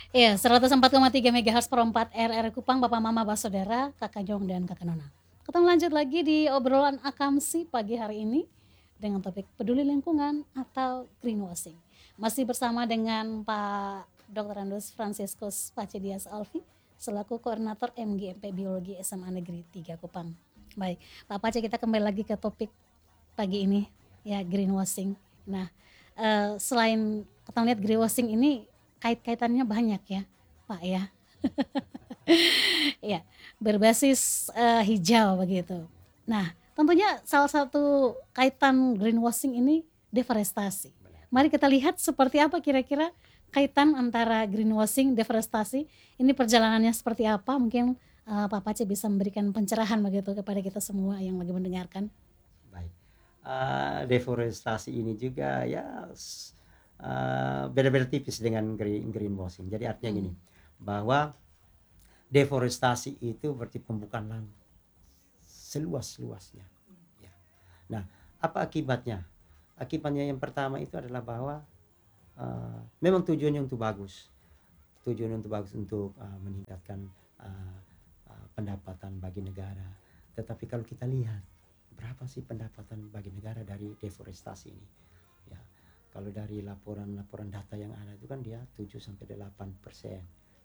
Iya, 104,3 MHz per 4 RR Kupang, Bapak Mama Basodera, Kakak Jong dan Kakak Nona. Kita lanjut lagi di obrolan akamsi pagi hari ini dengan topik peduli lingkungan atau greenwashing. Masih bersama dengan Pak Dr. Andus Franciscus Pacedias Alfi selaku koordinator MGMP Biologi SMA Negeri 3 Kupang. Baik, Pak Pace, kita kembali lagi ke topik pagi ini ya, greenwashing. Nah, selain kita lihat greenwashing ini kaitannya banyak ya, Pak ya. Ya, berbasis hijau begitu. Nah, tentunya salah satu kaitan greenwashing ini deforestasi. Mari kita lihat seperti apa kira-kira kaitan antara greenwashing, deforestasi. Ini perjalanannya seperti apa? Mungkin Pak Pace bisa memberikan pencerahan begitu kepada kita semua yang lagi mendengarkan. Baik. Deforestasi ini juga ya beda-beda tipis dengan greenwashing. Jadi artinya gini, bahwa deforestasi itu berarti pembukaan lahan seluas-luasnya. Ya. Nah, apa akibatnya? Akibatnya yang pertama itu adalah bahwa memang tujuannya untuk bagus. Tujuan untuk bagus untuk meningkatkan pendapatan bagi negara. Tetapi kalau kita lihat berapa sih pendapatan bagi negara dari deforestasi ini? Ya, kalau dari laporan data yang ada itu kan dia 7-8%,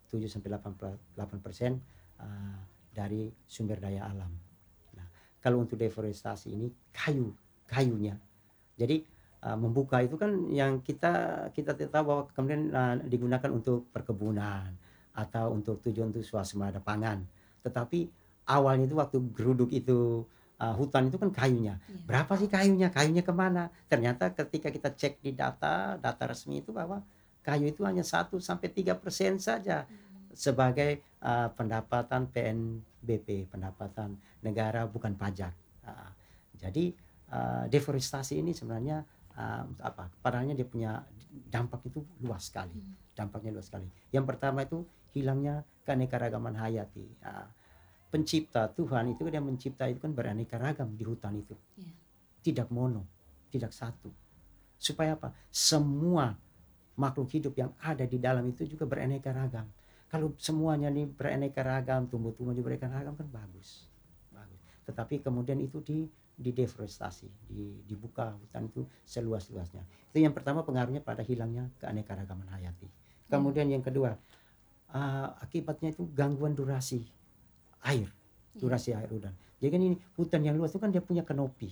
7-8% dari sumber daya alam. Nah, kalau untuk deforestasi ini kayunya. Jadi membuka itu kan yang kita tahu bahwa kemudian digunakan untuk perkebunan atau untuk tujuan untuk swasembada pangan. Tetapi awalnya itu waktu geruduk itu hutan itu kan kayunya. Berapa sih kayunya? Kayunya kemana? Ternyata ketika kita cek di data resmi itu bahwa kayu itu hanya 1-3% saja sebagai pendapatan PNBP, pendapatan negara bukan pajak. Jadi deforestasi ini sebenarnya padahal dia punya dampak itu luas sekali. Dampaknya luas sekali. Yang pertama itu hilangnya keanekaragaman hayati. Pencipta Tuhan itu dia mencipta itu kan beraneka ragam di hutan itu. Tidak mono, tidak satu. Supaya apa? Semua makhluk hidup yang ada di dalam itu juga beraneka ragam. Kalau semuanya nih beraneka ragam, tumbuh-tumbuhan juga beraneka ragam kan bagus. Tetapi kemudian itu di deforestasi, dibuka hutan itu seluas-luasnya. Itu yang pertama, pengaruhnya pada hilangnya keanekaragaman hayati. Kemudian yang kedua, akibatnya itu gangguan durasi air hutan. Jadi kan ini hutan yang luas itu kan dia punya kanopi.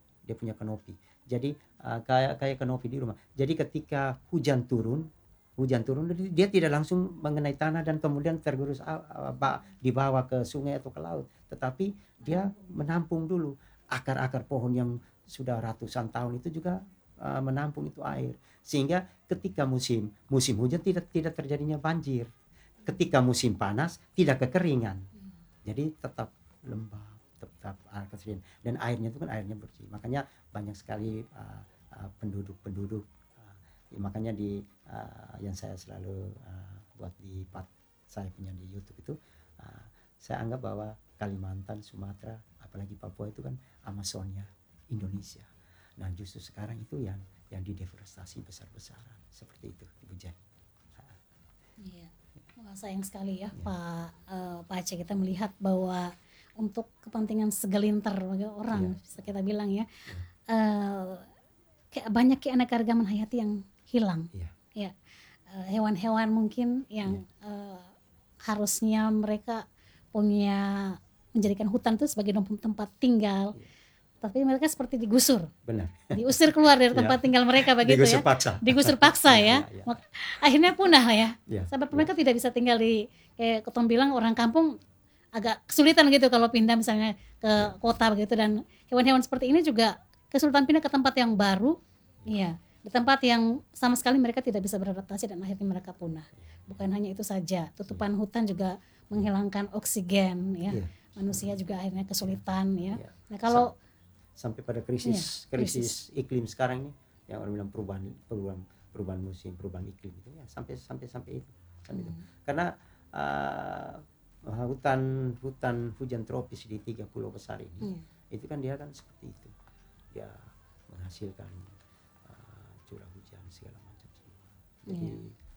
Jadi kayak kanopi di rumah. Jadi ketika hujan turun dia tidak langsung mengenai tanah dan kemudian tergerus dibawa ke sungai atau ke laut, tetapi dia menampung dulu. Akar-akar pohon yang sudah ratusan tahun itu juga menampung itu air, sehingga ketika musim hujan tidak terjadinya banjir, ketika musim panas tidak kekeringan, jadi tetap lembab, tetap kesedihan, dan airnya itu kan airnya bersih. Makanya banyak sekali penduduk makanya yang saya selalu buat di saya punya di YouTube itu, saya anggap bahwa Kalimantan, Sumatera, apalagi Papua itu kan Amazonia Indonesia. Nah justru sekarang itu yang dideforestasi besar-besaran seperti itu, Ibu Jen. Iya. Wah, sayang sekali ya, Pak Aceh, kita melihat bahwa untuk kepentingan segelintir orang, bisa kita bilang ya, banyak keanekaragaman hayati yang hilang. Ya, hewan-hewan mungkin yang harusnya mereka punya menjadikan hutan itu sebagai tempat tinggal, tapi mereka seperti digusur. Benar. Diusir keluar dari tempat tinggal mereka begitu Digusur ya. paksa. Digusur paksa ya. Akhirnya punah ya. Sebab mereka tidak bisa tinggal di, kayak Ketom bilang, orang kampung agak kesulitan gitu kalau pindah misalnya ke kota begitu, dan hewan-hewan seperti ini juga kesulitan pindah ke tempat yang baru. Iya, di tempat yang sama sekali mereka tidak bisa beradaptasi dan akhirnya mereka punah. Bukan hanya itu saja, tutupan hutan juga menghilangkan oksigen ya. Manusia juga akhirnya kesulitan ya. Nah, kalau sampai pada krisis iklim sekarang ini yang orang bilang perubahan musim, perubahan iklim itu ya, sampai itu. Karena hutan hujan tropis di 3 pulau besar ini itu kan dia kan seperti itu, dia menghasilkan curah hujan segala macam semua. Jadi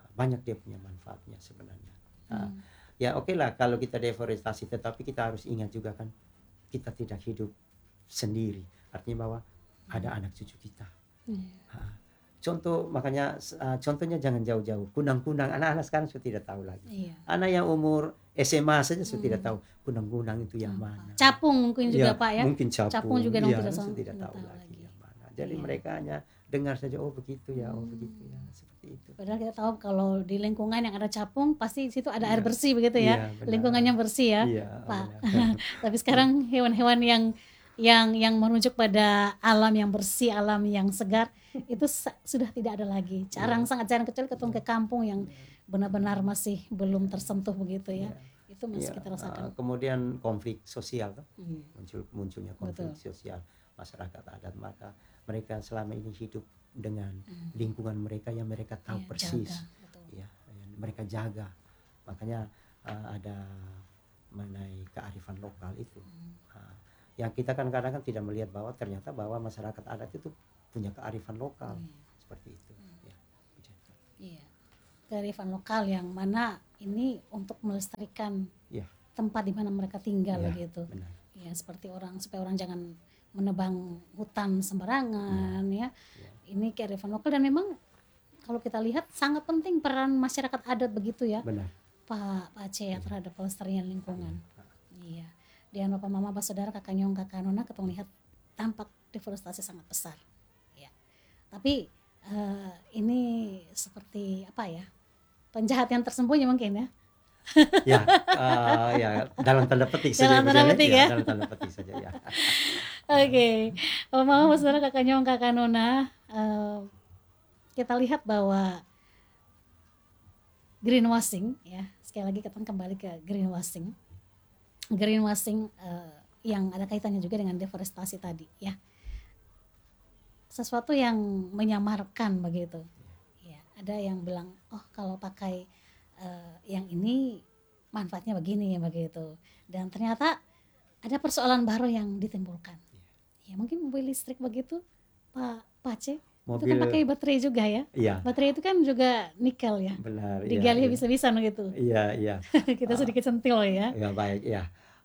banyak dia punya manfaatnya sebenarnya. Nah, Hmm. ya oke lah kalau kita deforestasi, tetapi kita harus ingat juga kan kita tidak hidup sendiri. Artinya bahwa ada anak cucu kita. Iya. Ah, contoh makanya contohnya jangan jauh-jauh. Kunang-kunang anak-anak sekarang sudah tidak tahu lagi. Iya. Anak yang umur SMA saja sudah tidak tahu kunang-kunang itu yang Apa? mana. Capung mungkin juga Ya, Pak ya. mungkin Capung capung. juga dong Iya, tidak sudah tidak nggak tahu tahu lagi lagi. yang mana. Jadi Iya. mereka hanya dengar saja, oh begitu ya, oh begitu ya, seperti itu. Padahal kita tahu kalau di lingkungan yang ada capung pasti di situ ada air Iya. bersih begitu ya. Iya, benar. Lingkungannya bersih ya, Iya, Pak. benar. Tapi sekarang hewan-hewan yang merujuk pada alam yang bersih, alam yang segar itu sudah tidak ada lagi. Jarang, sangat jarang, kecuali ketemu ke kampung yang benar-benar masih belum tersentuh begitu ya. Itu masih Iya, kita rasakan. kemudian konflik sosial kan? Hmm. munculnya konflik sosial masyarakat adat, maka mereka selama ini hidup dengan lingkungan mereka yang mereka tahu Iya, persis, jaga, betul. ya, yang mereka jaga. Makanya ada mengenai kearifan lokal itu. Yang kita kan kadang tidak melihat bahwa ternyata bahwa masyarakat adat itu punya kearifan lokal seperti itu. Ya, Iya. Kearifan lokal yang mana ini untuk melestarikan ya, tempat di mana mereka tinggal ya, begitu. benar. Ya, seperti supaya orang jangan menebang hutan sembarangan ya. Ini kearifan lokal dan memang kalau kita lihat sangat penting peran masyarakat adat begitu ya. Benar. Pak Aceh ya, terhadap pelestarian lingkungan. Iya. Dan Bapak Mama, Bapak Saudara, Kakak Nyong, Kakak Nona, kita lihat dampak deforestasi sangat besar. Ya. Tapi ini seperti apa ya? Penjahat yang tersembunyi mungkin ya. Ya, ya dalam tanda petik saja. Dalam tanda petik ya. Dalam tanda petik saja ya. Oke. Bapak Mama, Bapak Saudara, Kakak Nyong, Kakak Nona, kita lihat bahwa greenwashing ya, sekali lagi kita kembali ke greenwashing yang ada kaitannya juga dengan deforestasi tadi ya, sesuatu yang menyamarkan begitu ya. Ada yang bilang oh kalau pakai yang ini manfaatnya begini ya begitu, dan ternyata ada persoalan baru yang ditimbulkan ya, mungkin mobil listrik begitu Pak Aceh. Itu kan pakai baterai juga ya. Iya. Baterai itu kan juga nikel ya. Benar. Digali iya. habis-habisan gitu. Iya, iya. Kita sedikit sentil ya. Ya baik ya.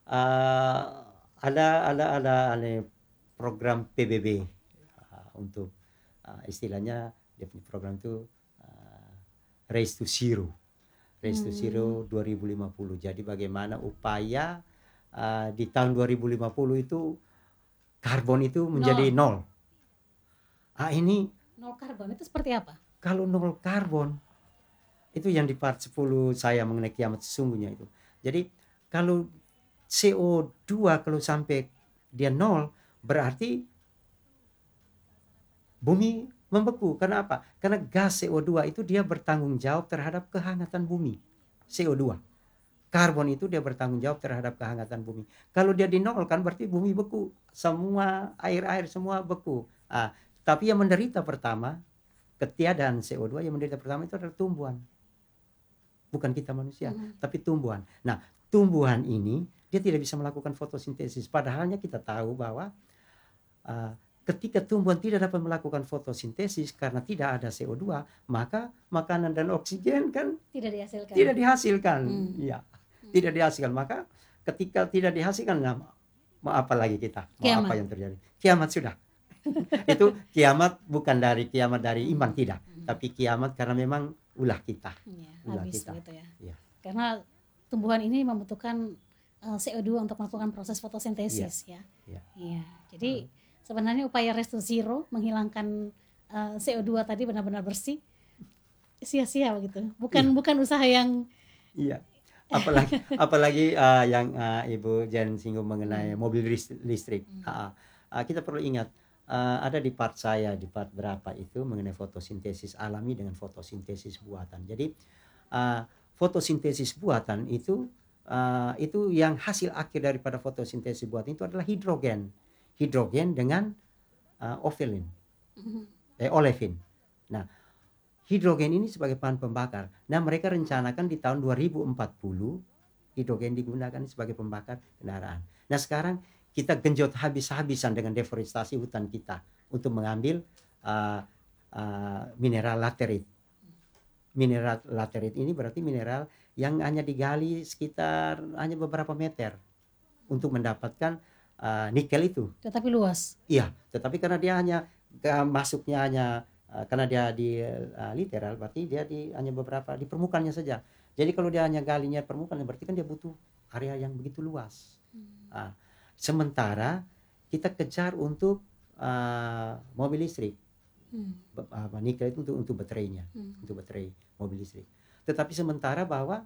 Ada program PBB untuk istilahnya dia punya program itu Race to Zero. Race to Zero 2050. Jadi bagaimana upaya di tahun 2050 itu karbon itu menjadi nol. Ini nol karbon itu seperti apa? Kalau nol karbon itu yang di part 10 saya mengenai kiamat sesungguhnya itu. Jadi kalau CO2 kalau sampai dia nol berarti bumi membeku. Karena apa? Karena gas CO2 itu dia bertanggung jawab terhadap kehangatan bumi. CO2. Karbon itu dia bertanggung jawab terhadap kehangatan bumi. Kalau dia dinolkan berarti bumi beku. Semua air-air semua beku. Tapi yang menderita pertama, ketiadaan CO2 yang menderita pertama itu adalah tumbuhan. Bukan kita manusia, tapi tumbuhan. Nah, tumbuhan ini dia tidak bisa melakukan fotosintesis. Padahalnya kita tahu bahwa ketika tumbuhan tidak dapat melakukan fotosintesis karena tidak ada CO2, maka makanan dan oksigen kan tidak dihasilkan. Ya, tidak dihasilkan. Maka ketika tidak dihasilkan, mau apa lagi kita? Mau apa yang terjadi? Kiamat sudah. Itu kiamat bukan kiamat dari iman tidak, tapi kiamat karena memang ulah kita. Habis kita. Gitu ya. Ya. Karena tumbuhan ini membutuhkan CO2 untuk melakukan proses fotosintesis ya. Iya. Jadi sebenarnya upaya Race to Zero menghilangkan CO2 tadi benar-benar bersih sia-sia begitu. Bukan usaha yang apalagi yang Ibu Jen singgung mengenai mobil listrik. Kita perlu ingat ada di part saya, di part berapa itu mengenai fotosintesis alami dengan fotosintesis buatan. Jadi fotosintesis buatan itu yang hasil akhir daripada fotosintesis buatan itu adalah hidrogen dengan olefin. Nah, hidrogen ini sebagai bahan pembakar. Nah, mereka rencanakan di tahun 2040 hidrogen digunakan sebagai pembakar kendaraan. Nah, sekarang kita genjot habis-habisan dengan deforestasi hutan kita untuk mengambil mineral laterit. mineral laterit ini berarti mineral yang hanya digali sekitar hanya beberapa meter untuk mendapatkan nikel itu. Tetapi luas. Iya, tetapi karena dia hanya masuknya hanya karena dia di literal, berarti dia hanya beberapa di permukaannya saja. Jadi kalau dia hanya galinya permukaan, berarti kan dia butuh area yang begitu luas. Sementara kita kejar untuk mobil listrik, nikel itu untuk baterainya, untuk baterai mobil listrik. Tetapi sementara bahwa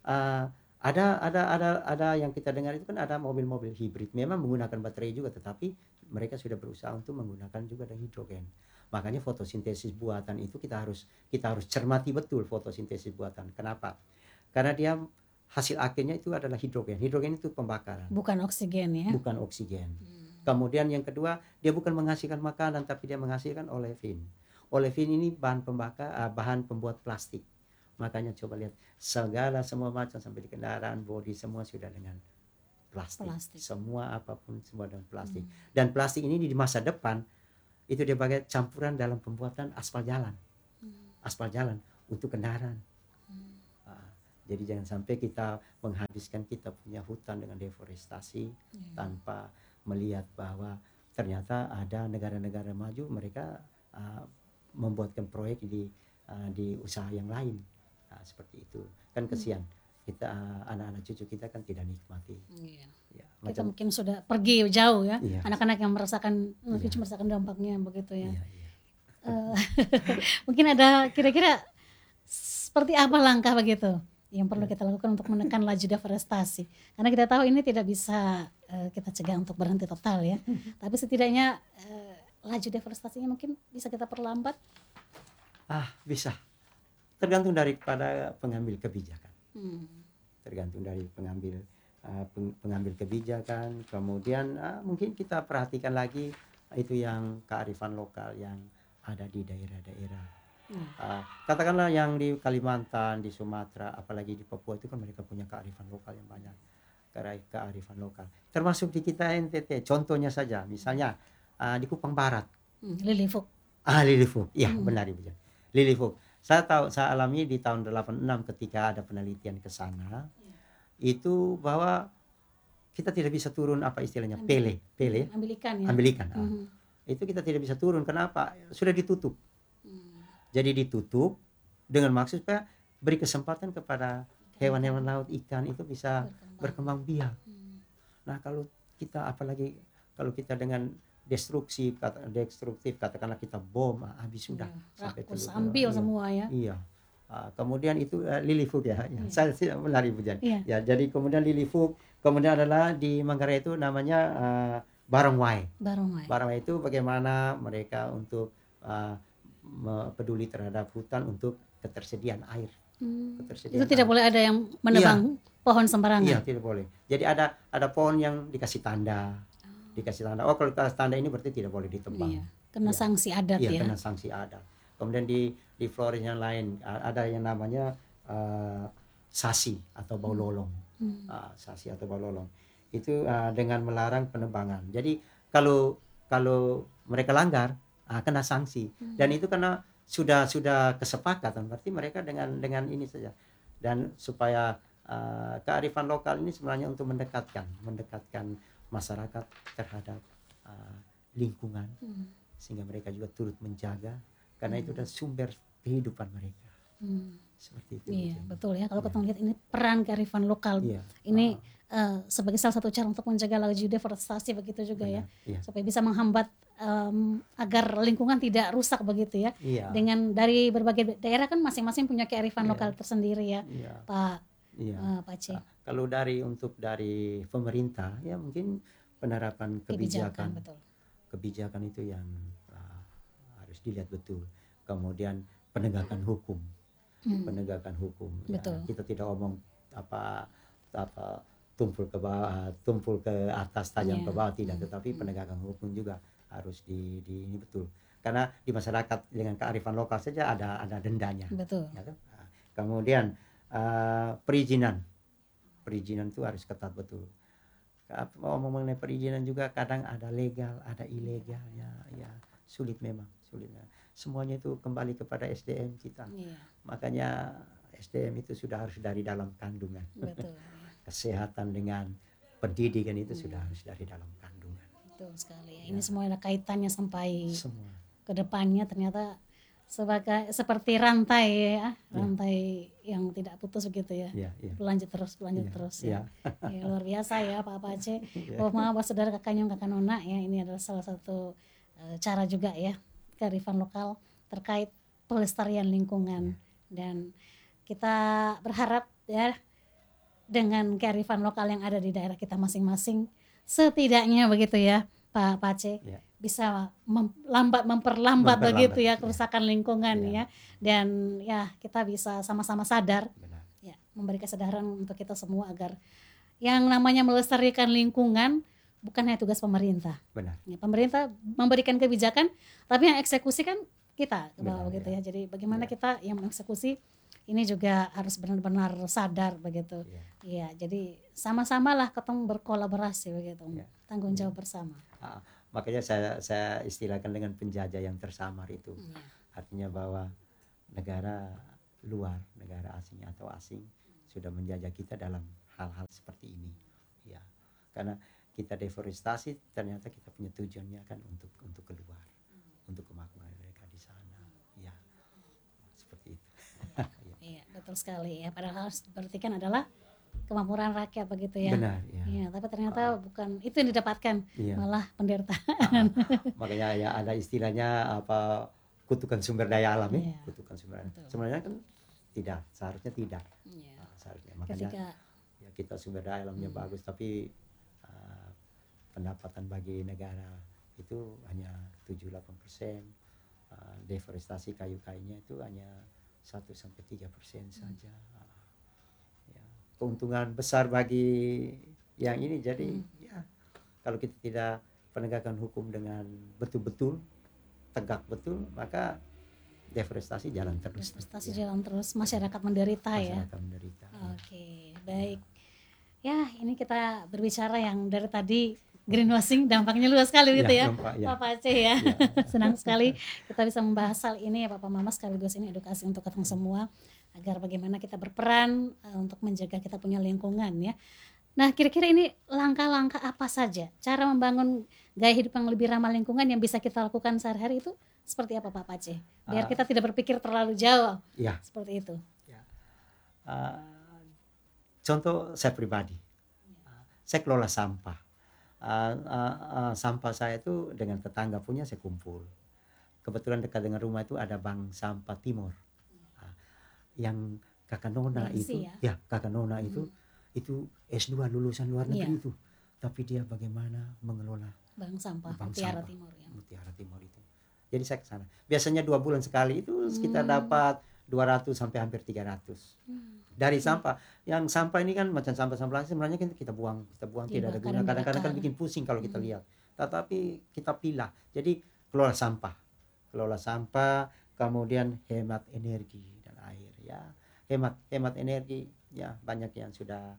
ada yang kita dengar itu kan ada mobil-mobil hibrid memang menggunakan baterai juga, tetapi mereka sudah berusaha untuk menggunakan juga dengan hidrogen. Makanya fotosintesis buatan itu kita harus cermati betul fotosintesis buatan. Kenapa? Karena dia hasil akhirnya itu adalah hidrogen. Hidrogen itu pembakaran. Bukan oksigen ya. Bukan oksigen. Kemudian yang kedua, dia bukan menghasilkan makanan tapi dia menghasilkan olefin. Olefin ini bahan pembuat plastik. Makanya coba lihat semua macam sampai di kendaraan, bodi semua sudah dengan plastik. Semua apapun semua dengan plastik. Dan plastik ini di masa depan itu dia pakai campuran dalam pembuatan aspal jalan. Aspal jalan untuk kendaraan. Jadi jangan sampai kita menghabiskan kita punya hutan dengan deforestasi tanpa melihat bahwa ternyata ada negara-negara maju mereka membuatkan proyek di usaha yang lain. Seperti itu. Kan kesian. Kita anak-anak cucu kita kan tidak nikmati. Ya, kita mungkin sudah pergi jauh ya. Iya. Anak-anak yang merasakan dampaknya begitu ya. Mungkin ada kira-kira seperti apa langkah begitu yang perlu kita lakukan untuk menekan laju deforestasi. Karena kita tahu ini tidak bisa kita cegah untuk berhenti total ya. Tapi setidaknya laju deforestasinya mungkin bisa kita perlambat. Bisa. Tergantung daripada pengambil kebijakan. Tergantung dari pengambil kebijakan. Kemudian mungkin kita perhatikan lagi itu yang kearifan lokal yang ada di daerah-daerah. Katakanlah yang di Kalimantan, di Sumatera, apalagi di Papua itu kan mereka punya kearifan lokal yang banyak. Kearifan lokal. Termasuk di kita NTT. Contohnya saja, misalnya di Kupang Barat. Lilifuk. Lilifuk. Iya, benar Ibu. Lilifuk. Saya alami di tahun 86 ketika ada penelitian ke sana. Itu bahwa kita tidak bisa turun apa istilahnya pele. Ambil ikan ya. Ambil ikan. Itu kita tidak bisa turun. Kenapa? Sudah ditutup. Jadi ditutup dengan maksud supaya beri kesempatan kepada hewan-hewan laut, ikan itu bisa berkembang biak. Nah kalau kita apalagi kalau kita dengan destruktif katakanlah kita bom habis sudah sampai ambil semua ya. Iya. Kemudian itu Lilifuk ya. Saya tidak benar Ibu Jan. Ya jadi kemudian Lilifuk, kemudian adalah di Manggarai itu namanya Barangwai. Barangwai itu bagaimana mereka untuk peduli terhadap hutan untuk ketersediaan air. Itu tidak boleh ada yang menebang pohon sembarangan. Iya, tidak boleh. Jadi ada pohon yang dikasih tanda. Oh kalau dikasih tanda ini berarti tidak boleh ditebang. Kena sanksi adat ya. Kena sanksi adat. Kemudian di Flores yang lain ada yang namanya sasi atau bau lolong. Sasi atau bau lolong. Itu dengan melarang penebangan. Jadi kalau mereka langgar kena sanksi. Dan itu karena sudah kesepakatan berarti mereka dengan ini saja. Dan supaya kearifan lokal ini sebenarnya untuk mendekatkan masyarakat terhadap lingkungan sehingga mereka juga turut menjaga karena itu adalah sumber kehidupan mereka. Seperti itu. Iya, betul ya. Kalau kita lihat ini peran kearifan lokal ini sebagai salah satu cara untuk menjaga laju deforestasi begitu juga ya. Supaya bisa menghambat agar lingkungan tidak rusak begitu ya. Dengan dari berbagai daerah kan masing-masing punya kearifan lokal tersendiri ya. Pak C. Kalau dari pemerintah ya mungkin penerapan kebijakan itu yang harus dilihat betul. Kemudian penegakan hukum. Ya, kita tidak omong apa tumpul ke bawah, tumpul ke atas, tajam ke bawah tidak, tetapi penegakan hukum juga harus ini betul. Karena di masyarakat dengan kearifan lokal saja ada dendanya. Betul. Ya kan? Kemudian perizinan itu harus ketat betul. Mengenai perizinan juga kadang ada legal, ada ilegal ya sulit memang. semuanya itu kembali kepada SDM kita. Iya, Makanya SDM itu sudah harus dari dalam kandungan. betul. Kesehatan dengan pendidikan itu sudah harus dari dalam kandungan. Betul sekali. Ya. Ini semua ada kaitannya sampai Semua. ke depannya ternyata seperti rantai ya, rantai yang tidak putus begitu ya. Ya, ya. Berlanjut terus ya. Ya, luar biasa ya Pak Pace. Maaf saudara kakak Nyong kakak Nona ya, ini adalah salah satu cara juga ya kearifan lokal terkait pelestarian lingkungan dan kita berharap ya dengan kearifan lokal yang ada di daerah kita masing-masing setidaknya begitu ya Pak Pace bisa memperlambat begitu ya kerusakan lingkungan ya, dan ya kita bisa sama-sama sadar. Benar. Ya, memberi kesadaran untuk kita semua agar yang namanya melestarikan lingkungan bukan hanya tugas pemerintah. Benar. Ya, pemerintah memberikan kebijakan, tapi yang eksekusi kan kita ke bawah begitu ya. Jadi bagaimana kita yang mengeksekusi ini juga harus benar-benar sadar begitu. Iya, jadi sama-samalah ketemu berkolaborasi begitu. Tanggung jawab bersama. Makanya saya istilahkan dengan penjajah yang tersamar itu. Artinya bahwa negara luar, negara asing atau asing sudah menjajah kita dalam hal-hal seperti ini. Ya. Karena kita deforestasi ternyata kita punya tujuannya kan untuk keluar, untuk kemakmuran mereka di sana. Ya. Seperti itu. Iya, betul sekali ya. Padahal berarti kan adalah kemakmuran rakyat begitu ya. Benar, ya. Ya, tapi ternyata bukan itu yang didapatkan, malah penderitaan. Makanya ya ada istilahnya apa, kutukan sumber daya alam ya. Kutukan sumber daya. Sebenarnya kan tidak, seharusnya tidak. Seharusnya. Makanya ya kita sumber daya alamnya bagus, tapi pendapatan bagi negara itu hanya 7-8%. Deforestasi kayu-kayunya itu hanya 1-3% saja. Keuntungan besar bagi yang ini. Jadi ya kalau kita tidak penegakan hukum dengan betul-betul tegak betul, maka deforestasi jalan terus. Jalan terus, masyarakat menderita ya. Masyarakat menderita. Oke, baik. Ya, ini kita berbicara yang dari tadi greenwashing dampaknya luas sekali gitu ya, Pak Pace ya. Senang sekali kita bisa membahas hal ini ya Papa Mama, sekaligus ini edukasi untuk kita semua agar bagaimana kita berperan untuk menjaga kita punya lingkungan ya. Nah, kira-kira ini langkah-langkah apa saja cara membangun gaya hidup yang lebih ramah lingkungan yang bisa kita lakukan sehari-hari itu seperti apa Pak Pace? Biar kita tidak berpikir terlalu jauh. Seperti itu. Contoh saya pribadi, saya kelola sampah. Sampah saya itu dengan tetangga punya saya kumpul. Kebetulan dekat dengan rumah itu ada bank sampah timur. Yang kakak Nona itu, kakak Nona itu S2 lulusan luar negeri itu, tapi dia bagaimana mengelola bank sampah Mutiara Timur ya. Mutiara Timur itu. Jadi saya ke sana. Biasanya 2 bulan sekali itu kita dapat 200 sampai hampir 300 dari sampah. Yang sampah ini kan macam sampah-sampah sebenarnya kan kita buang tidak ada guna. Kadang-kadang kan bikin pusing kalau kita lihat. Tetapi kita pilah. Jadi kelola sampah, kemudian hemat energi dan air ya. Hemat energi ya, banyak yang sudah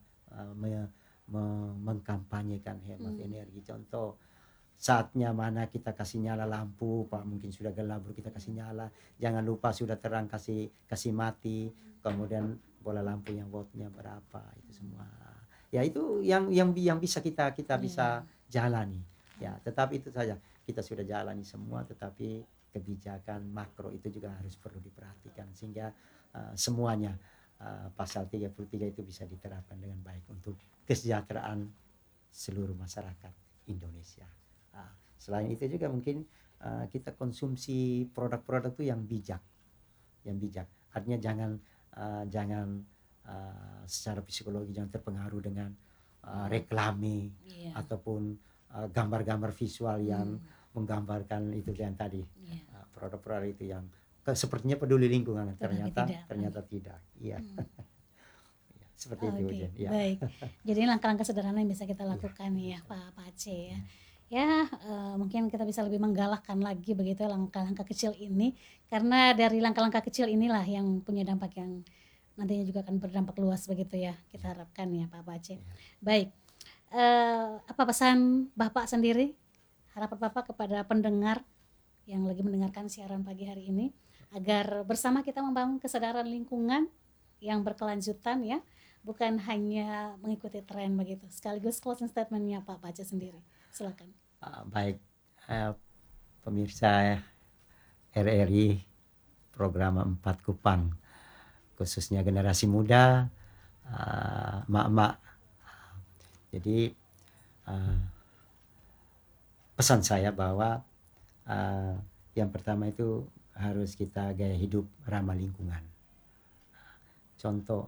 mengkampanyekan hemat energi. Contoh saatnya mana kita kasih nyala lampu, Pak, mungkin sudah gelap baru kita kasih nyala. Jangan lupa sudah terang kasih mati. Kemudian bola lampu yang wattnya berapa, itu semua. Ya itu yang bisa kita bisa jalani. Ya, tetapi itu saja kita sudah jalani semua, tetapi kebijakan makro itu juga harus perlu diperhatikan sehingga semuanya pasal 33 itu bisa diterapkan dengan baik untuk kesejahteraan seluruh masyarakat Indonesia. Selain itu juga mungkin kita konsumsi produk-produk itu yang bijak. Artinya jangan secara psikologi jangan terpengaruh dengan reklame ataupun gambar-gambar visual yang menggambarkan itu yang tadi. Produk-produk itu yang sepertinya peduli lingkungan, ternyata tidak. Iya. Seperti itu. Baik. Jadi langkah-langkah sederhana yang bisa kita lakukan ya Pak Pace ya. Ya mungkin kita bisa lebih menggalakkan lagi begitu ya langkah-langkah kecil ini, karena dari langkah-langkah kecil inilah yang punya dampak yang nantinya juga akan berdampak luas begitu ya, kita harapkan ya Pak Pace. Baik, apa pesan Bapak sendiri, harapan Bapak kepada pendengar yang lagi mendengarkan siaran pagi hari ini, agar bersama kita membangun kesadaran lingkungan yang berkelanjutan ya, bukan hanya mengikuti tren begitu. Sekaligus closing statementnya Pak Pace sendiri, silakan. Baik, pemirsa RRI program 4 Kupang, khususnya generasi muda, mak-mak. Jadi pesan saya bahwa yang pertama itu harus kita gaya hidup ramah lingkungan. Contoh,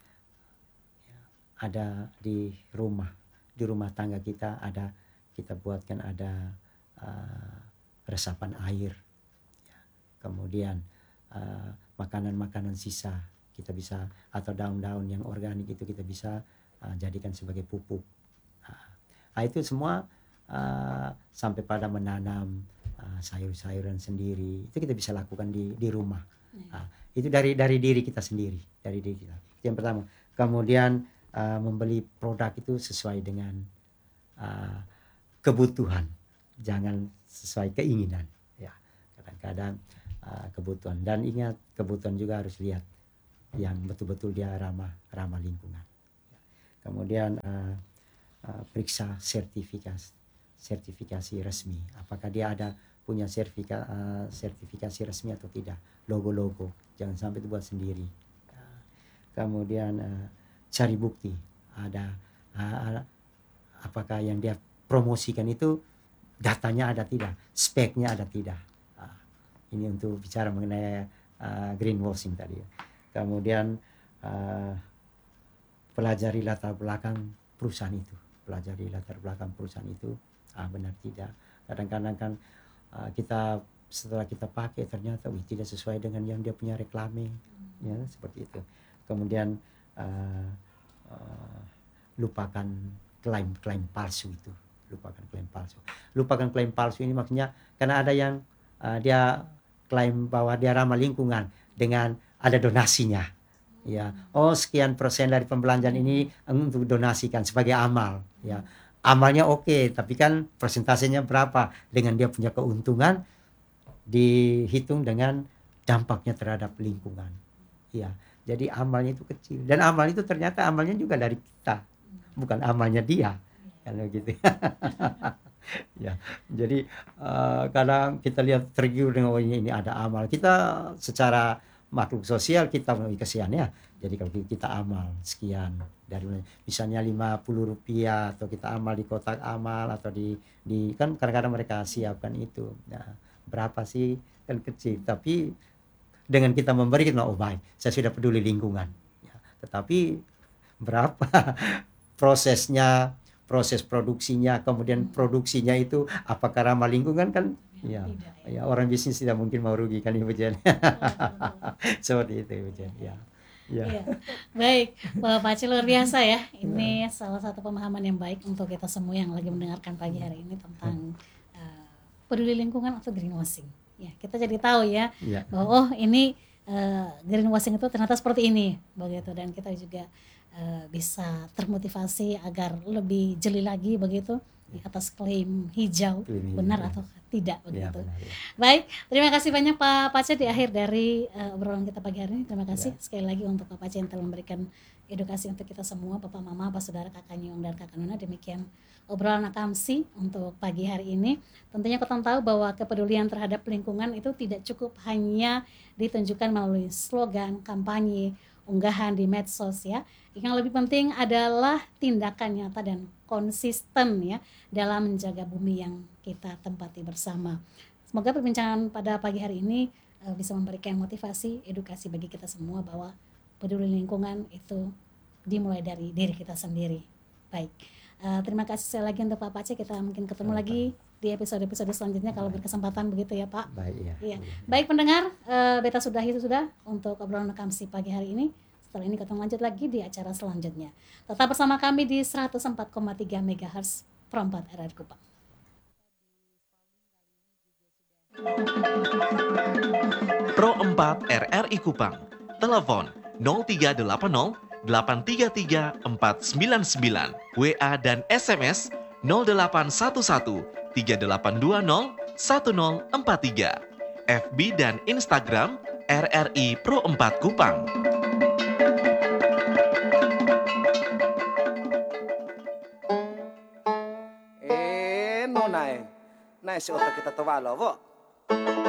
ada di rumah tangga kita kita buatkan ada resapan air, ya. Kemudian makanan-makanan sisa kita bisa, atau daun-daun yang organik itu kita bisa jadikan sebagai pupuk. Itu semua sampai pada menanam sayur-sayuran sendiri, itu kita bisa lakukan di rumah. Itu dari diri kita sendiri, dari diri kita. Itu yang pertama. Kemudian membeli produk itu sesuai dengan kebutuhan, jangan sesuai keinginan. Ya, kadang-kadang kebutuhan, dan ingat kebutuhan juga harus lihat yang betul-betul dia ramah lingkungan. Ya. Kemudian periksa sertifikasi resmi, apakah dia punya sertifikasi resmi atau tidak, logo jangan sampai itu buat sendiri. Kemudian cari bukti, apakah yang dia promosikan itu datanya ada tidak, speknya ada tidak. Ini untuk bicara mengenai greenwashing tadi. Kemudian pelajari latar belakang perusahaan itu, benar tidak. Kadang-kadang kan kita setelah kita pakai ternyata tidak sesuai dengan yang dia punya reklame, ya seperti itu. Kemudian lupakan klaim palsu itu, lupakan klaim palsu ini maksudnya karena ada yang dia klaim bahwa dia ramah lingkungan dengan ada donasinya, ya, sekian persen dari pembelanjaan ini untuk donasikan sebagai amal, ya. Amalnya oke, tapi kan persentasenya berapa dengan dia punya keuntungan dihitung dengan dampaknya terhadap lingkungan, ya. Jadi amalnya itu kecil, dan amal itu ternyata amalnya juga dari kita, bukan amalnya dia, kalau gitu. Ya, jadi kadang kita lihat tergiur dengan ini ada amal. Kita secara makhluk sosial kita memiliki kesian ya. Jadi kalau kita amal sekian dari misalnya Rp50 atau kita amal di kotak amal atau di kan kadang-kadang mereka siapkan itu. Nah, berapa sih, kan kecil, tapi dengan kita memberi kita baik, saya sudah peduli lingkungan. Ya, tetapi berapa proses produksinya, kemudian produksinya itu apakah ramah lingkungan kan? Ya, orang bisnis tidak mungkin mau rugi kan Ibu Jen. Seperti itu Ibu Jen. Ya. Baik, Bapak Pace luar biasa ya. Ini salah satu pemahaman yang baik untuk kita semua yang lagi mendengarkan pagi hari ini tentang peduli lingkungan atau greenwashing. Ya, kita jadi tahu ya bahwa ini greenwashing itu ternyata seperti ini begitu, dan kita juga bisa termotivasi agar lebih jeli lagi begitu di atas klaim hijau, benar atau tidak begitu. Baik, terima kasih banyak Pak Pace di akhir dari obrolan kita pagi hari ini. Terima kasih sekali lagi untuk Pak Pace yang telah memberikan edukasi untuk kita semua, Bapak Mama, Pak Saudara, Kakak Nyong dan Kakak Nona. Demikian obrolan Akamsi untuk pagi hari ini. Tentunya kita tahu bahwa kepedulian terhadap lingkungan itu tidak cukup hanya ditunjukkan melalui slogan, kampanye, unggahan di medsos ya. Yang lebih penting adalah tindakan nyata dan konsisten ya dalam menjaga bumi yang kita tempati bersama. Semoga perbincangan pada pagi hari ini bisa memberikan motivasi, edukasi bagi kita semua bahwa peduli lingkungan itu dimulai dari diri kita sendiri. Baik, terima kasih sekali lagi untuk Pak Pace. Kita mungkin ketemu lagi di episode-episode selanjutnya kalau berkesempatan begitu ya Pak. Baik ya. Baik pendengar, beta sudahi sudah untuk obrolan Akamsi pagi hari ini. Setelah ini kita lanjut lagi di acara selanjutnya. Tetap bersama kami di 104,3 MHz Pro 4 RRI Kupang. Pro 4 RRI Kupang. Telepon 0380 833 499. WA dan SMS 0811 3820 1043, FB dan Instagram RRI Pro 4 Kupang. No, Nay. Nay, si otak kita tawalo, po.